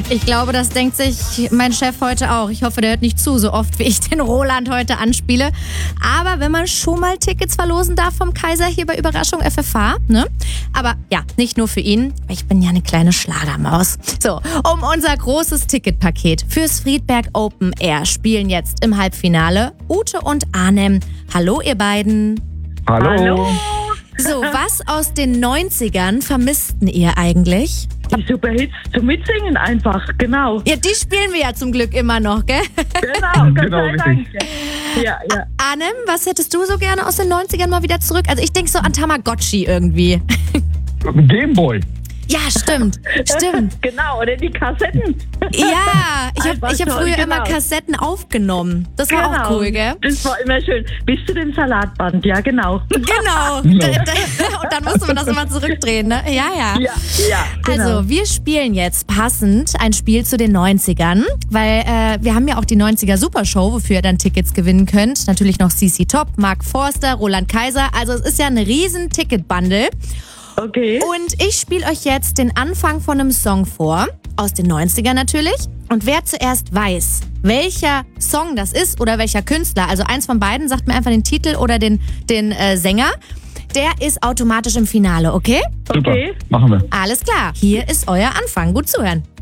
Ich glaube, das denkt sich mein Chef heute auch. Ich hoffe, der hört nicht zu, so oft wie ich den Roland heute anspiele. Aber wenn man schon mal Tickets verlosen darf vom Kaiser hier bei Überraschung FFH, ne? Aber ja, nicht nur für ihn, weil ich bin ja eine kleine Schlagermaus. So, um unser großes Ticketpaket fürs Friedberg Open Air spielen jetzt im Halbfinale Ute und Arnem. Hallo, ihr beiden. Hallo. So, was aus den 90ern vermissten ihr eigentlich? Die Superhits zum Mitsingen einfach, genau. Ja, die spielen wir ja zum Glück immer noch, gell? Genau, Gott Genau, sei Dank. Ja. Arnem, was hättest du so gerne aus den 90ern mal wieder zurück? Also ich denke so an Tamagotchi irgendwie. Gameboy. Ja, stimmt. Genau, oder die Kassetten. Ja, ich Einfach hab toll, früher immer genau. Kassetten aufgenommen. Das war auch cool, gell? Das war immer schön. Bis zu dem Salatband, ja genau. Genau. Und dann musste man das immer zurückdrehen, ne? Ja. Ja, genau. Also, wir spielen jetzt passend ein Spiel zu den 90ern, weil wir haben ja auch die 90er Supershow, wofür ihr dann Tickets gewinnen könnt. Natürlich noch CC Top, Mark Forster, Roland Kaiser. Also es ist ja ein riesen Ticketbundle. Okay. Und ich spiele euch jetzt den Anfang von einem Song vor, aus den 90ern natürlich. Und wer zuerst weiß, welcher Song das ist oder welcher Künstler, also eins von beiden, sagt mir einfach den Titel oder den Sänger, der ist automatisch im Finale, okay? Super, Okay. machen wir. Alles klar, hier ist euer Anfang. Gut zuhören.